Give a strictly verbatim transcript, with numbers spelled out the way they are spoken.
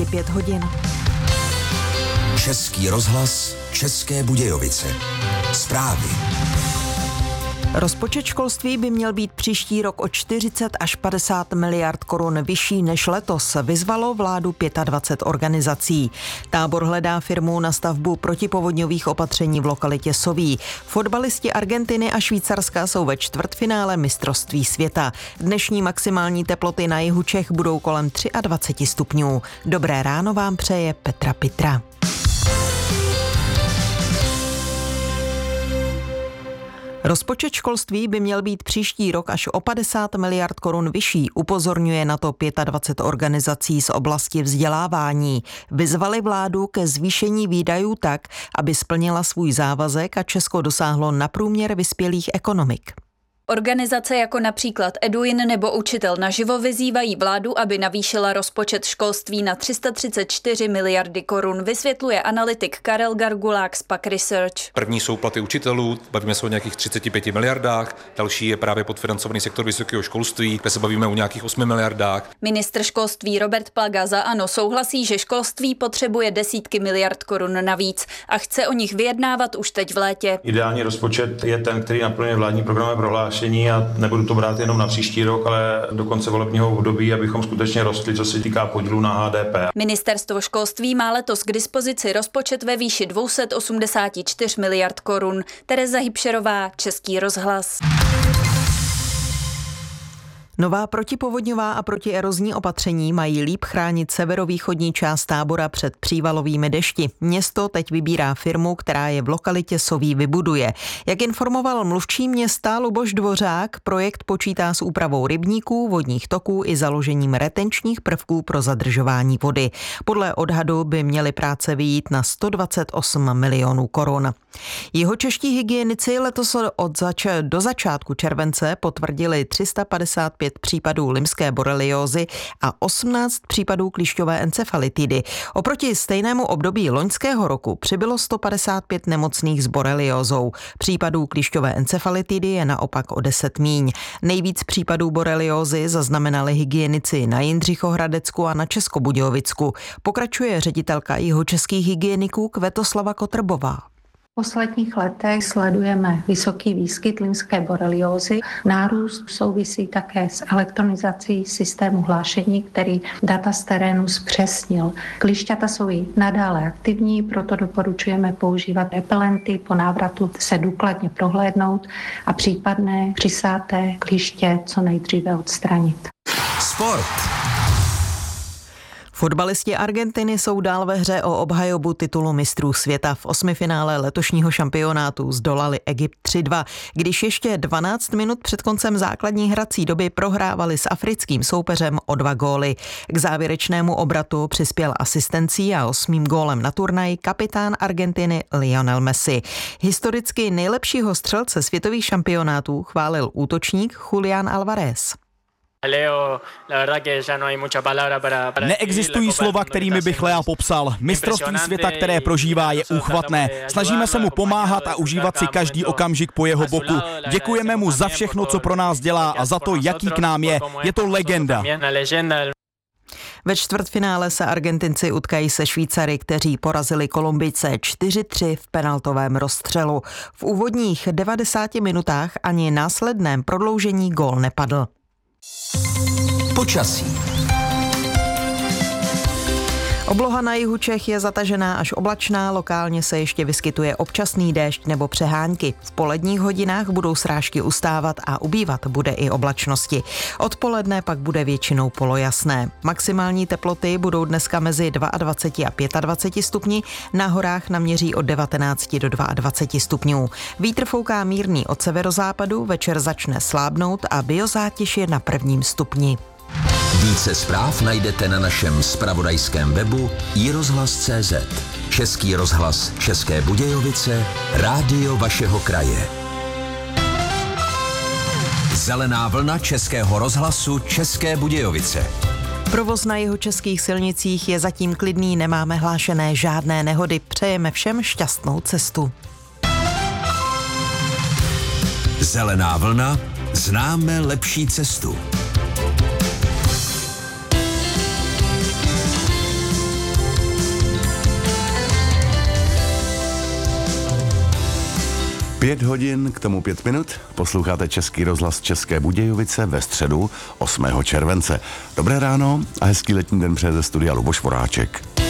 je pět hodin. Český rozhlas, České Budějovice. Zprávy. Rozpočet školství by měl být příští rok o čtyřicet až padesát miliard korun vyšší než letos, vyzvalo vládu dvacet pět organizací. Tábor hledá firmu na stavbu protipovodňových opatření v lokalitě Soví. Fotbalisti Argentiny a Švýcarska jsou ve čtvrtfinále mistrovství světa. Dnešní maximální teploty na jihu Čech budou kolem dvacet tři stupňů. Dobré ráno vám přeje Petra Pitra. Rozpočet školství by měl být příští rok až o padesát miliard korun vyšší, upozorňuje na to dvacet pět organizací z oblasti vzdělávání. Vyzvali vládu ke zvýšení výdajů tak, aby splnila svůj závazek a Česko dosáhlo na průměr vyspělých ekonomik. Organizace jako například Eduin nebo Učitel naživo vyzývají vládu, aby navýšila rozpočet školství na tři sta třicet čtyři miliardy korun, vysvětluje analytik Karel Gargulák z Pak Research. První jsou platy učitelů, bavíme se o nějakých třiceti pěti miliardách, další je právě podfinancovaný sektor vysokého školství, kde se bavíme o nějakých osmi miliardách. Ministr školství Robert Plaga za ANO souhlasí, že školství potřebuje desítky miliard korun navíc a chce o nich vyjednávat už teď v létě. Ideální rozpočet je ten, který naplňuje vládní programy prohlášení. A nebudu to brát jenom na příští rok, ale do konce volebního období, abychom skutečně rostli, co se týká podílu na H D P. Ministerstvo školství má letos k dispozici rozpočet ve výši dvě stě osmdesát čtyři miliard korun. Tereza Hybšerová, Český rozhlas. Nová protipovodňová a protierozní opatření mají líp chránit severovýchodní část Tábora před přívalovými dešti. Město teď vybírá firmu, která je v lokalitě Soví vybuduje. Jak informoval mluvčí města Luboš Dvořák, projekt počítá s úpravou rybníků, vodních toků i založením retenčních prvků pro zadržování vody. Podle odhadu by měly práce vyjít na sto dvacet osm milionů korun. Jihočeští hygienici letos od zač- do začátku července potvrdili tři sta padesát pět případů lymské boreliózy a osmnáct případů klíšťové encefalitidy. Oproti stejnému období loňského roku přibylo sto padesát pět nemocných s boreliózou. Případů klíšťové encefalitidy je naopak o deset míň. Nejvíc případů boreliózy zaznamenali hygienici na Jindřichohradecku a na Českobudějovicku. Pokračuje ředitelka jihočeských hygieniků Květoslava Kotrbová. V posledních letech sledujeme vysoký výskyt lymské boreliózy. Nárůst souvisí také s elektronizací systému hlášení, který data z terénu zpřesnil. Klišťata jsou i nadále aktivní, proto doporučujeme používat repelenty, po návratu se důkladně prohlédnout a případné přisáté kliště co nejdříve odstranit. Sport. Fotbalisti Argentiny jsou dál ve hře o obhajobu titulu mistrů světa. V osmifinále letošního šampionátu zdolali Egypt tři dva, když ještě dvanáct minut před koncem základní hrací doby prohrávali s africkým soupeřem o dva góly. K závěrečnému obratu přispěl asistencí a osmým gólem na turnaj kapitán Argentiny Lionel Messi. Historicky nejlepšího střelce světových šampionátů chválil útočník Julián Alvarez. Neexistují slova, kterými bych Lea popsal. Mistrovství světa, které prožívá, je úchvatné. Snažíme se mu pomáhat a užívat si každý okamžik po jeho boku. Děkujeme mu za všechno, co pro nás dělá a za to, jaký k nám je. Je to legenda. Ve čtvrtfinále se Argentinci utkají se Švýcary, kteří porazili Kolumbijce čtyři tři v penaltovém rozstřelu. V úvodních devadesáti minutách ani následném prodloužení gól nepadl. Počasí. Obloha na jihu Čech je zatažená až oblačná, lokálně se ještě vyskytuje občasný déšť nebo přehánky. V poledních hodinách budou srážky ustávat a ubývat bude i oblačnosti. Odpoledne pak bude většinou polojasné. Maximální teploty budou dneska mezi dvacet dva a dvacet pět stupni, na horách naměří od devatenáct do dvacet dva stupňů. Vítr fouká mírný od severozápadu, večer začne slábnout a biozátěž je na prvním stupni. Více zpráv najdete na našem zpravodajském webu i rozhlas tečka cé zet. Český rozhlas České Budějovice, rádio vašeho kraje. Zelená vlna Českého rozhlasu České Budějovice. Provoz na jihočeských silnicích je zatím klidný, nemáme hlášené žádné nehody. Přejeme všem šťastnou cestu. Zelená vlna, známe lepší cestu. Pět hodin, k tomu pět minut. Posloucháte Český rozhlas České Budějovice ve středu osmého července. Dobré ráno a hezký letní den přeje ze studia Luboš Voráček.